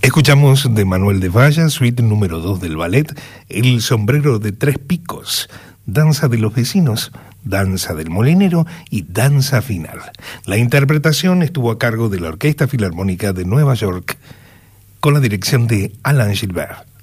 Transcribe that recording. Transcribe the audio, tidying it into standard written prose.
Escuchamos de Manuel de Falla, suite número 2 del ballet, El sombrero de tres picos, Danza de los vecinos, Danza del molinero y Danza final. La interpretación estuvo a cargo de la Orquesta Filarmónica de Nueva York, con la dirección de Alain Gilbert.